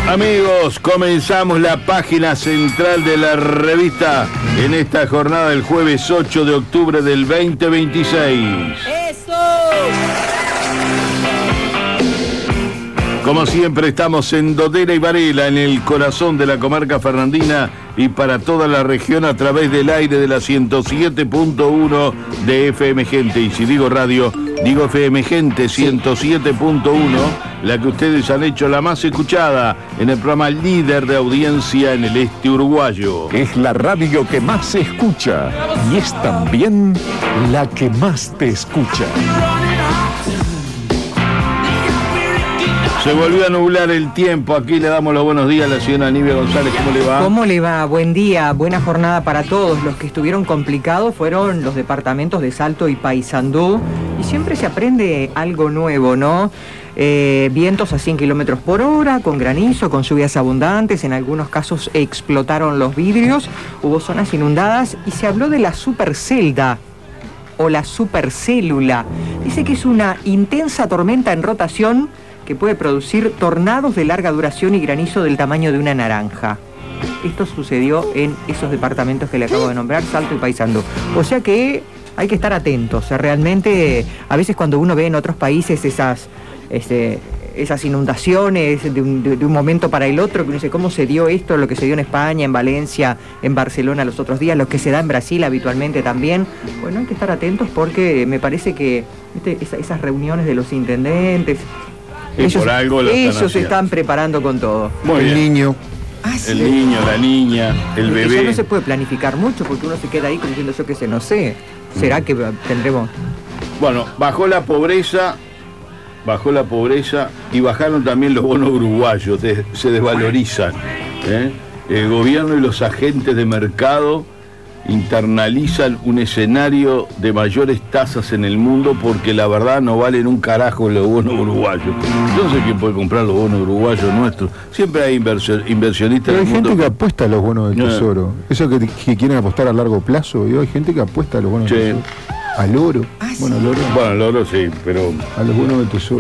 Amigos, comenzamos la página central de la revista en esta jornada del jueves 8 de octubre del 2026. ¡Eso! Como siempre estamos en Dodera y Varela, en el corazón de la comarca fernandina y para toda la región a través del aire de la 107.1 de FM Gente. Y si digo radio, digo FM Gente 107.1, la que ustedes han hecho la más escuchada en el programa líder de audiencia en el este uruguayo. Es la radio que más se escucha y es también la que más te escucha. Se volvió a nublar el tiempo. Aquí le damos los buenos días a la señora Nivia González. ¿Cómo le va? ¿Cómo le va? Buen día, buena jornada para todos. Los que estuvieron complicados fueron los departamentos de Salto y Paysandú. Y siempre se aprende algo nuevo, ¿no? Vientos a 100 kilómetros por hora, con granizo, con lluvias abundantes. En algunos casos explotaron los vidrios. Hubo zonas inundadas y se habló de la supercelda o la supercélula. Dice que es una intensa tormenta en rotación que puede producir tornados de larga duración y granizo del tamaño de una naranja. Esto sucedió en esos departamentos que le acabo de nombrar, Salto y Paysandú. O sea que hay que estar atentos. Realmente, a veces cuando uno ve en otros países esas inundaciones de un momento para el otro, que uno dice, ¿cómo se dio esto? Lo que se dio en España, en Valencia, en Barcelona los otros días, lo que se da en Brasil habitualmente también. Bueno, hay que estar atentos porque me parece que esas reuniones de los intendentes, ellos se están preparando con todo. Muy bien. El niño. El niño, la niña, el bebé. Ya no se puede planificar mucho porque uno se queda ahí como diciendo, yo qué sé, no sé. ¿Será que tendremos? Bueno, bajó la pobreza y bajaron también los bonos uruguayos, se desvalorizan. El gobierno y los agentes de mercado internalizan un escenario de mayores tasas en el mundo porque la verdad no valen un carajo los bonos uruguayos. Yo no sé quién puede comprar los bonos uruguayos nuestros. Siempre hay inversionistas. Pero hay en el gente mundo que apuesta a los bonos del tesoro. Eso que quieren apostar a largo plazo. Hay gente que apuesta a los bonos del tesoro. Al oro. Bueno, al oro sí, pero a los bonos del tesoro.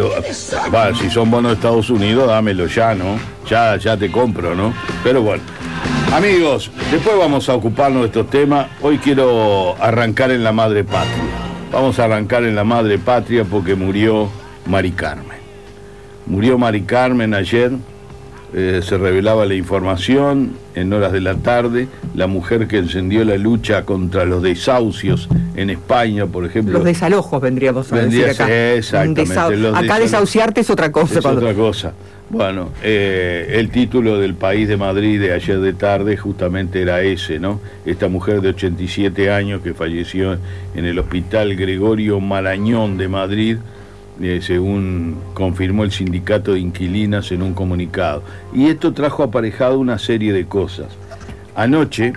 Si son bonos de Estados Unidos, dámelo ya, ¿no? Ya te compro, ¿no? Pero bueno. Amigos, después vamos a ocuparnos de estos temas. Hoy quiero arrancar en la madre patria. Vamos a arrancar en la madre patria porque murió Mari Carmen. Murió Mari Carmen ayer. Se revelaba la información en horas de la tarde. La mujer que encendió la lucha contra los desahucios en España, por ejemplo. Los desalojos vendríamos a decir acá. Exactamente. Acá desahuciarte es otra cosa. Otra cosa. Bueno, el título del País de Madrid de ayer de tarde justamente era ese, ¿no? Esta mujer de 87 años que falleció en el Hospital Gregorio Marañón de Madrid, según confirmó el sindicato de inquilinas en un comunicado. Y esto trajo aparejado una serie de cosas. Anoche,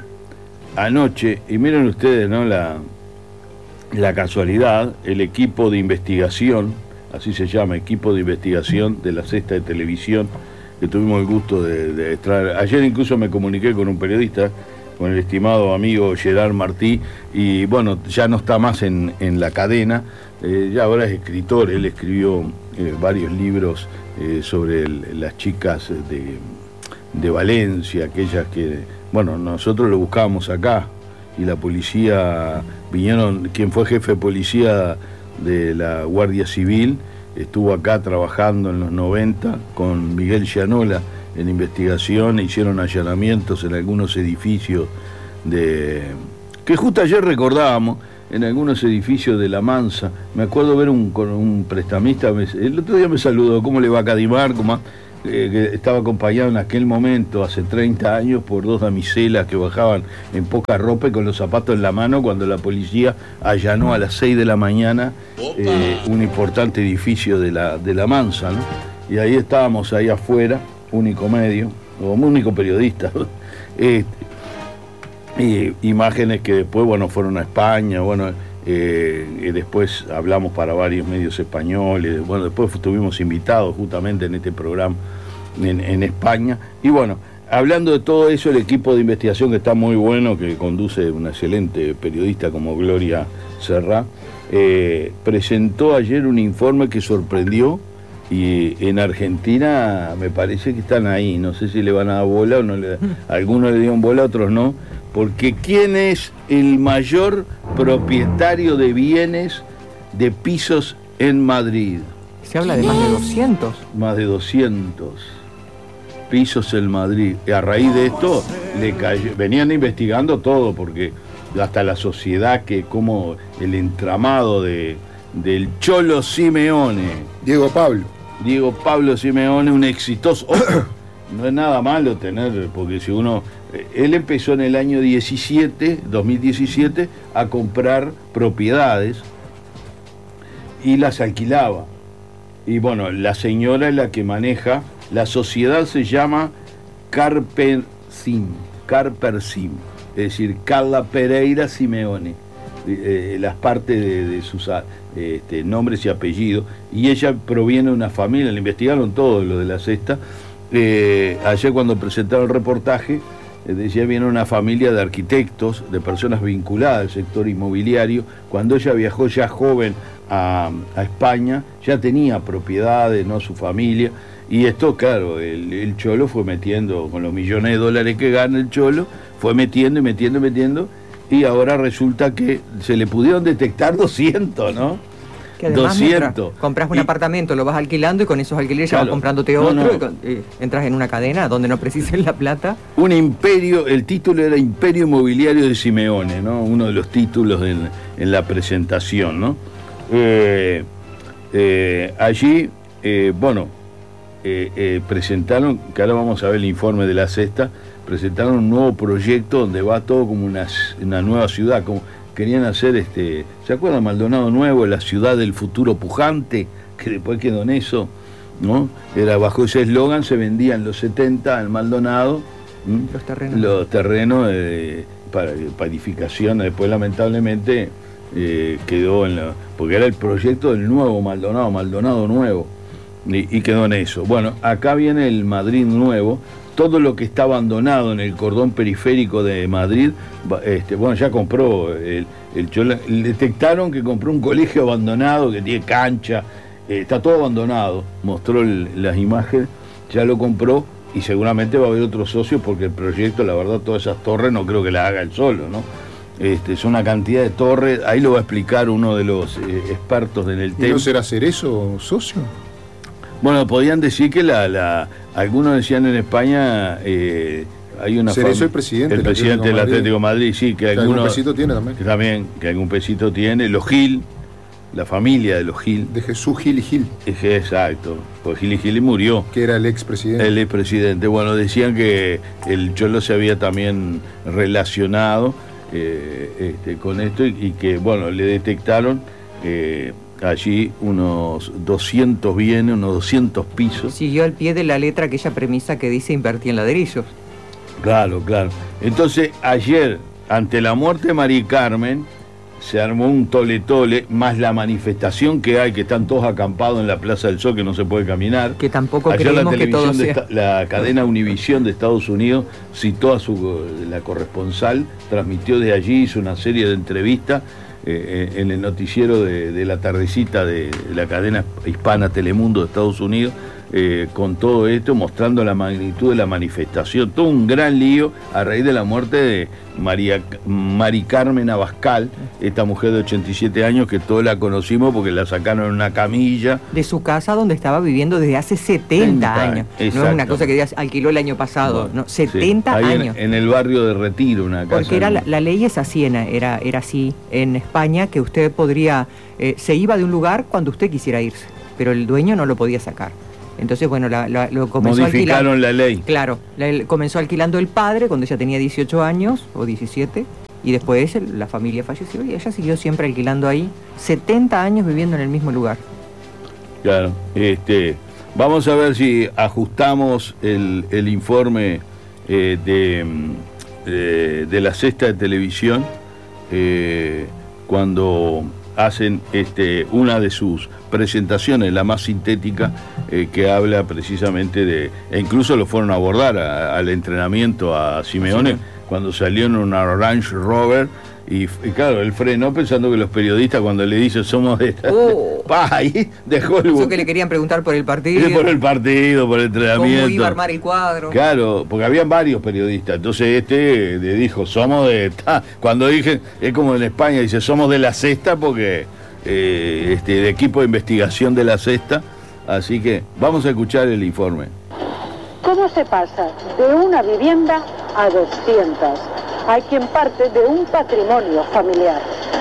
y miren ustedes, ¿no? La casualidad, el equipo de investigación, así se llama, equipo de investigación de la Sexta de Televisión, que tuvimos el gusto de traer. Ayer incluso me comuniqué con un periodista, con el estimado amigo Gerard Martí, y bueno, ya no está más en la cadena, ya ahora es escritor. Él escribió varios libros sobre las chicas de Valencia, aquellas que, bueno, nosotros lo buscábamos acá, y la policía, vinieron, quien fue jefe de policía de la Guardia Civil, estuvo acá trabajando en los 90 con Miguel Llanola en investigación, e hicieron allanamientos en algunos edificios que justo ayer recordábamos, en algunos edificios de La Mansa. Me acuerdo ver un prestamista, el otro día me saludó, ¿cómo le va Cadimar? Que estaba acompañado en aquel momento, hace 30 años, por dos damiselas que bajaban en poca ropa y con los zapatos en la mano cuando la policía allanó a las 6 de la mañana un importante edificio de la Mansa, ¿no? Y ahí estábamos, ahí afuera, único periodista, imágenes que después, bueno, fueron a España, bueno, después hablamos para varios medios españoles, bueno, después estuvimos invitados justamente en este programa en España, y bueno, hablando de todo eso, el equipo de investigación, que está muy bueno, que conduce una excelente periodista como Gloria Serra, presentó ayer un informe que sorprendió Y en Argentina me parece que están ahí, no sé si le van a dar bola o no le algunos le dieron bola, otros no, porque ¿quién es el mayor propietario de bienes de pisos en Madrid? Se habla de más de 200. Más de 200 pisos en Madrid. Y a raíz de esto le cayó, venían investigando todo, porque hasta la sociedad, que como el entramado del Cholo Simeone. Diego Pablo Simeone, un exitoso. Ojo, no es nada malo tener, porque si uno. Él empezó en el año 2017, a comprar propiedades y las alquilaba. Y bueno, la señora es la que maneja. La sociedad se llama Carpersim, es decir, Carla Pereira Simeone. Las partes de sus nombres y apellidos, y ella proviene de una familia, le investigaron todo lo de la Sexta. Ayer cuando presentaron el reportaje, decía, viene una familia de arquitectos, de personas vinculadas al sector inmobiliario. Cuando ella viajó ya joven a España, ya tenía propiedades, ¿no?, su familia, y esto, claro, el Cholo fue metiendo, con los millones de dólares que gana el Cholo, fue metiendo, y ahora resulta que se le pudieron detectar 200, ¿no? Que además 200. Compras un apartamento, lo vas alquilando, y con esos alquileres ya vas comprándote otro. Y entras en una cadena donde no precises la plata. Un imperio, el título era Imperio Inmobiliario de Simeone, ¿no? Uno de los títulos en la presentación, ¿no? Allí, presentaron, que ahora vamos a ver el informe de la Sexta, presentaron un nuevo proyecto donde va todo como una nueva ciudad, como querían hacer, ¿se acuerdan? Maldonado Nuevo, la ciudad del futuro pujante, que después quedó en eso, ¿no? Era bajo ese eslogan, se vendían en los 70 en Maldonado los terrenos para edificación. Después lamentablemente quedó porque era el proyecto del nuevo Maldonado Nuevo, y quedó en eso. Bueno, acá viene el Madrid Nuevo. Todo lo que está abandonado en el cordón periférico de Madrid, ya compró el Cholo. Detectaron que compró un colegio abandonado que tiene cancha, está todo abandonado. Mostró las imágenes, ya lo compró, y seguramente va a haber otros socios, porque el proyecto, la verdad, todas esas torres no creo que las haga él solo, ¿no? Es una cantidad de torres, ahí lo va a explicar uno de los expertos en el tema. ¿Y no será Cerezo socio? Bueno, podían decir que algunos decían en España, hay una Cerezo, el presidente del Atlético de Madrid, sí, que algún pesito tiene también. Que algún pesito tiene. Los Gil, la familia de los Gil. De Jesús Gil y Gil. Exacto, pues Gil y Gil murió. Que era el expresidente. El expresidente. Bueno, decían que el Cholo se había también relacionado con esto, y que, bueno, le detectaron allí unos 200 bienes, unos 200 pisos. Siguió al pie de la letra aquella premisa que dice invertir en ladrillos. Claro. Entonces, ayer, ante la muerte de Mari Carmen, se armó un tole-tole, más la manifestación que hay, que están todos acampados en la Plaza del Sol, que no se puede caminar. Que tampoco ayer creemos que todo sea. La cadena Univisión de Estados Unidos citó a la corresponsal, transmitió de allí, hizo una serie de entrevistas en el noticiero de la tardecita de la cadena hispana Telemundo de Estados Unidos, con todo esto, mostrando la magnitud de la manifestación. Todo un gran lío a raíz de la muerte de Mari Carmen Abascal, esta mujer de 87 años que todos la conocimos porque la sacaron en una camilla de su casa donde estaba viviendo desde hace 70 años. Exacto. No es una cosa que alquiló el año pasado, no, 70 ahí años. En el barrio de Retiro, una casa. Porque la ley es así, era así en España, que usted podría, se iba de un lugar cuando usted quisiera irse, pero el dueño no lo podía sacar. Entonces, bueno, lo comenzó modificaron la ley. Claro, comenzó alquilando el padre cuando ella tenía 18 años o 17, y después la familia falleció y ella siguió siempre alquilando ahí, 70 años viviendo en el mismo lugar. Claro, vamos a ver si ajustamos el informe de la Sexta de Televisión, cuando hacen una de sus presentaciones, la más sintética, que habla precisamente e incluso lo fueron a abordar al entrenamiento a Simeone, sí, cuando salió en una Range Rover. Y claro, él frenó pensando que los periodistas cuando le dicen somos de esta... ahí dejó el... Eso que le querían preguntar por el partido. Por el partido, por el entrenamiento. ¿Cómo iba a armar el cuadro? Claro, porque habían varios periodistas. Entonces le dijo, somos de... Cuando dije, es como en España, dice, somos de la Sexta porque... de equipo de investigación de la Sexta. Así que vamos a escuchar el informe. ¿Cómo se pasa de una vivienda a 200? Hay quien parte de un patrimonio familiar.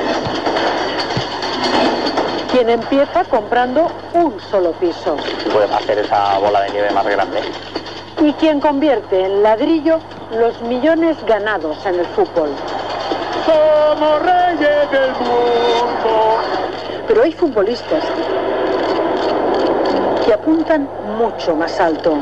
Quien empieza comprando un solo piso. Pueden hacer esa bola de nieve más grande. Y quien convierte en ladrillo los millones ganados en el fútbol. Somos reyes del mundo. Pero hay futbolistas que apuntan mucho más alto.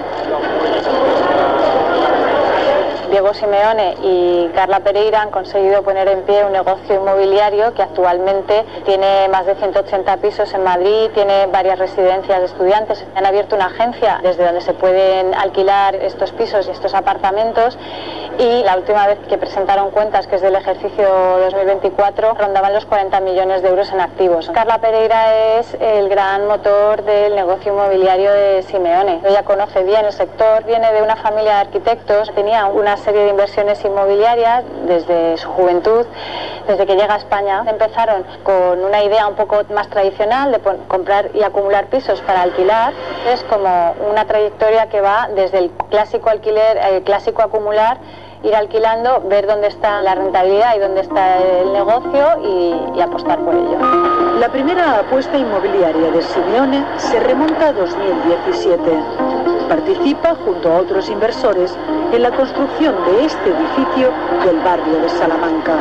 Diego Simeone y Carla Pereira han conseguido poner en pie un negocio inmobiliario que actualmente tiene más de 180 pisos en Madrid, tiene varias residencias de estudiantes. Han abierto una agencia desde donde se pueden alquilar estos pisos y estos apartamentos, y la última vez que presentaron cuentas, que es del ejercicio 2024, rondaban los 40 millones de euros en activos. Carla Pereira es el gran motor del negocio inmobiliario de Simeone. Ella conoce bien el sector, viene de una familia de arquitectos, tenía una serie de inversiones inmobiliarias desde su juventud. Desde que llega a España empezaron con una idea un poco más tradicional de comprar y acumular pisos para alquilar. Es como una trayectoria que va desde el clásico alquiler, el clásico acumular, ir alquilando, ver dónde está la rentabilidad y dónde está el negocio y apostar por ello. La primera apuesta inmobiliaria de Simeone se remonta a 2017. Participa junto a otros inversores en la construcción de este edificio del barrio de Salamanca.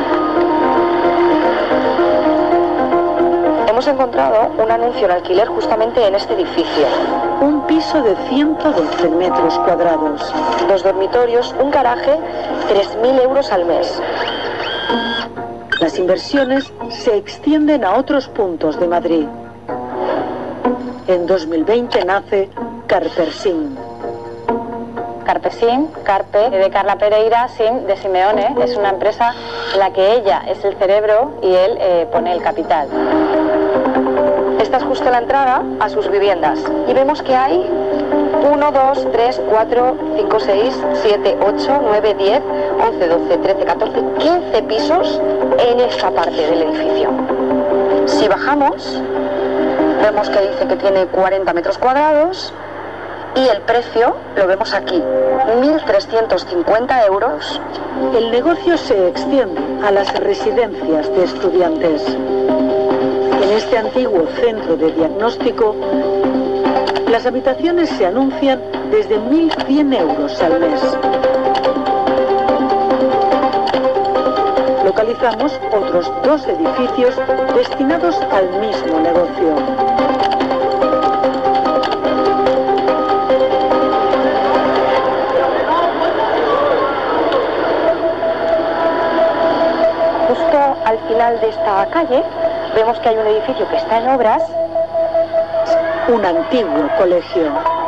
Hemos encontrado un anuncio en alquiler justamente en este edificio. Un piso de 112 metros cuadrados. 2 dormitorios, un garaje, 3.000 euros al mes. Las inversiones se extienden a otros puntos de Madrid. En 2020 nace Carpersim. Carpesim, Carpe, de Carla Pereira, Sim, de Simeone. Es una empresa en la que ella es el cerebro y él pone el capital. Esta es justo la entrada a sus viviendas. Y vemos que hay 1, 2, 3, 4, 5, 6, 7, 8, 9, 10, 11, 12, 13, 14, 15 pisos en esta parte del edificio. Si bajamos, vemos que dice que tiene 40 metros cuadrados. Y el precio lo vemos aquí, 1.350 euros. El negocio se extiende a las residencias de estudiantes. En este antiguo centro de diagnóstico, las habitaciones se anuncian desde 1.100 euros al mes. Localizamos otros 2 edificios destinados al mismo negocio. Al final de esta calle vemos que hay un edificio que está en obras. Un antiguo colegio.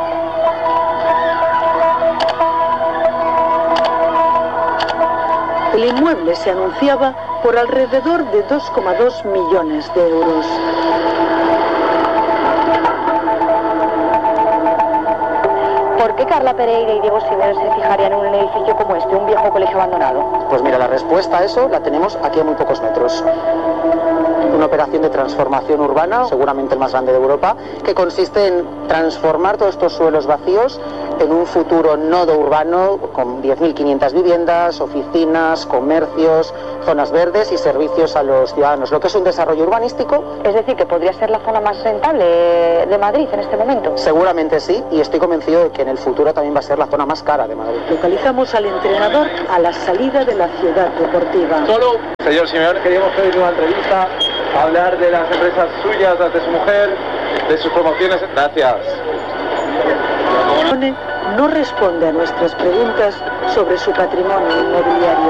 El inmueble se anunciaba por alrededor de 2,2 millones de euros. ¿Por qué Carla Pereira y Diego Simeone se fijarían en un edificio como este, un viejo colegio abandonado? Pues mira, la respuesta a eso la tenemos aquí a muy pocos metros. Una operación de transformación urbana, seguramente el más grande de Europa, que consiste en transformar todos estos suelos vacíos en un futuro nodo urbano con 10.500 viviendas, oficinas, comercios, zonas verdes y servicios a los ciudadanos, lo que es un desarrollo urbanístico. Es decir, que podría ser la zona más rentable de Madrid en este momento. Seguramente sí, y estoy convencido de que en el futuro también va a ser la zona más cara de Madrid. Localizamos al entrenador a la salida de la ciudad deportiva. Solo, señor Simeone, queríamos pedir una entrevista, hablar de las empresas suyas, las de su mujer, de sus promociones. Gracias. No responde a nuestras preguntas sobre su patrimonio inmobiliario.